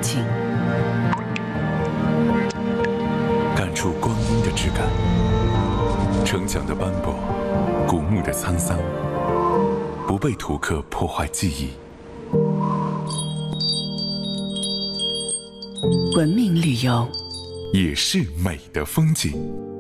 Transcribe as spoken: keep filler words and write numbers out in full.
景， 感触光阴的质感，城墙的斑驳，古墓的沧桑，不被图刻破坏记忆。 文明旅游也是美的风景。